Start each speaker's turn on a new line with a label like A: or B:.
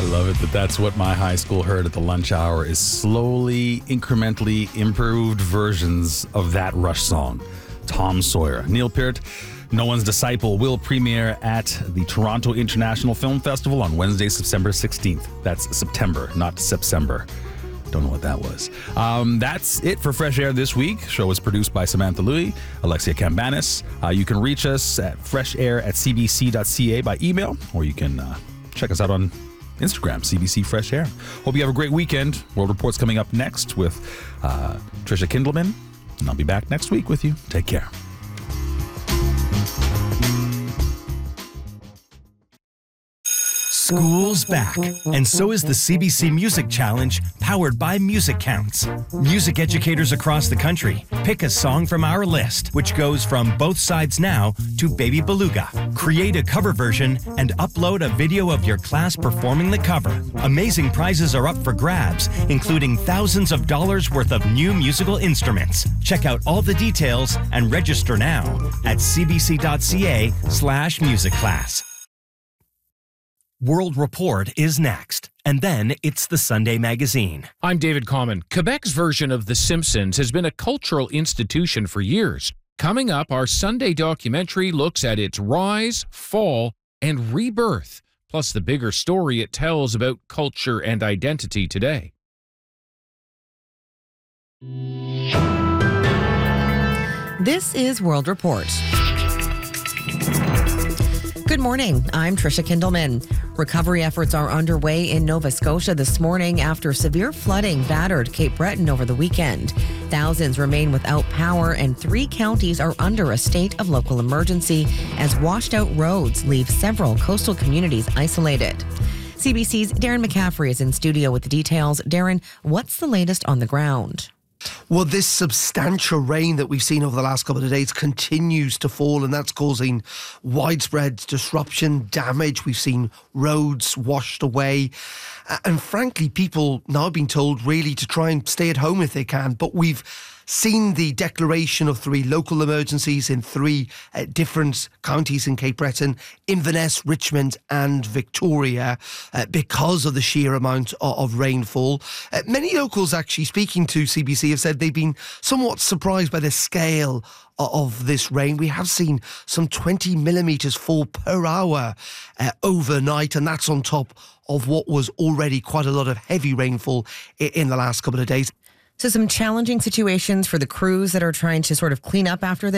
A: I love it that's what my high school heard at the lunch hour is slowly, incrementally improved versions of that Rush song, Tom Sawyer. Neil Peart, No One's Disciple, will premiere at the Toronto International Film Festival on Wednesday, September 16th. That's September, not September. Don't know what that was. That's it for Fresh Air this week. Show was produced by Samantha Louie, Alexia Cambanis. You can reach us at freshair@cbc.ca by email, or you can check us out on Instagram, CBC Fresh Air. Hope you have a great weekend. World Report's coming up next with Trisha Kindleman, and I'll be back next week with you. Take care.
B: School's back, and so is the CBC Music Challenge, powered by Music Counts. Music educators across the country pick a song from our list, which goes from Both Sides Now to Baby Beluga. Create a cover version and upload a video of your class performing the cover. Amazing prizes are up for grabs, including thousands of dollars worth of new musical instruments. Check out all the details and register now at cbc.ca/musicclass. World Report is next, and then it's the Sunday Magazine.
C: I'm David Common. Quebec's version of The Simpsons has been a cultural institution for years. Coming up, our Sunday documentary looks at its rise, fall, and rebirth, plus the bigger story it tells about culture and identity today.
D: This is World Report. Good morning. I'm Trisha Kindleman. Recovery efforts are underway in Nova Scotia this morning after severe flooding battered Cape Breton over the weekend. Thousands remain without power, and 3 counties are under a state of local emergency as washed-out roads leave several coastal communities isolated. CBC's Darren McCaffrey is in studio with the details. Darren, what's the latest on the ground?
E: Well, this substantial rain that we've seen over the last couple of days continues to fall, and that's causing widespread disruption, damage. We've seen roads washed away. And frankly, people now being told really to try and stay at home if they can. But we've seen the declaration of 3 local emergencies in 3 different counties in Cape Breton, Inverness, Richmond and Victoria, because of the sheer amount of rainfall. Many locals actually speaking to CBC have said they've been somewhat surprised by the scale of this rain. We have seen some 20 millimetres fall per hour overnight, and that's on top of what was already quite a lot of heavy rainfall in the last couple of days.
D: So some challenging situations for the crews that are trying to sort of clean up after this.